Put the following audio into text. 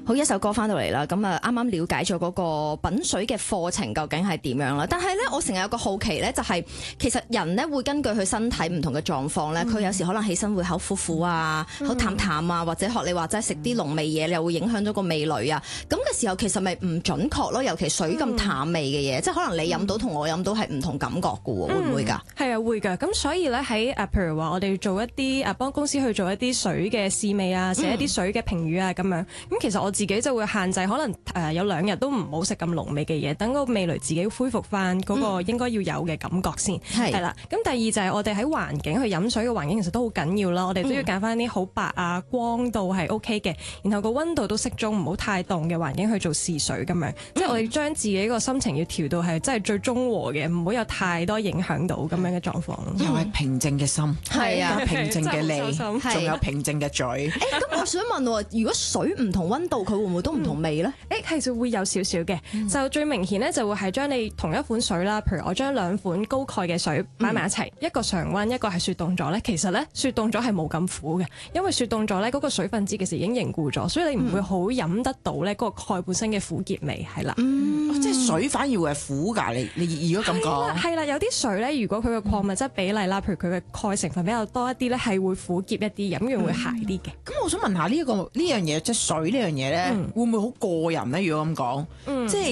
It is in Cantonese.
好，一首歌翻到嚟啦，咁啊啱啱了解咗嗰個品水嘅課程究竟係點樣啦。但係咧，我成日有個好奇咧，就係其實人咧會根據佢身體唔同嘅狀況咧，佢有時可能起身會口苦苦啊，口淡淡啊，或者學你話齋食啲濃味嘢，又會影響咗個味蕾啊。咁嘅時候其實咪唔準確咯，尤其水咁淡味嘅嘢，即係可能你飲到同我飲到係唔同感覺嘅喎，會唔會㗎？ 係啊，會㗎。咁所以咧喺譬如話我哋做一啲幫公司去做一啲水嘅試味啊，寫一啲水嘅評語啊咁樣。咁其實我自己就會限制，可能有2日都唔好食咁濃味嘅嘢，等個味蕾自己恢復翻嗰個應該要有嘅感覺先。係啦。咁第二就係我哋喺環境去飲水嘅環境，其實都好緊要啦。我哋都要揀翻啲好白啊、光度係 OK 嘅，然後個溫度都適中，唔好太凍嘅環境去做試水咁樣。即係我哋將自己個心情要調到係真係最中和嘅，唔好有太多影響到咁樣嘅狀況。 又係平靜嘅心， 係啊， 平靜嘅你，仲有平靜嘅嘴。 咁我想問喎，如果水唔同溫度，佢會唔會都唔同味咧？ 其實會有少少嘅，就最明顯咧就會係將你同一款水啦，譬如我將2款高鈣嘅水擺埋一齊，一個常溫，一個係雪凍咗咧。其實咧雪凍咗係冇咁苦嘅，因為雪凍咗咧嗰個水分子其實已經凝固咗，所以你唔會好飲得到咧嗰個鈣本身嘅苦澀味係啦。 即係水反而會係苦㗎，你如果咁講係啦，有啲水咧，如果佢嘅礦物質比例啦，譬如佢嘅鈣成分比較多一啲咧，係會苦澀一啲，飲完會鹹啲嘅。 咁我想問下呢樣嘢，即係水呢樣嘢咧，會唔會好過癮咧？如果咁講，即係。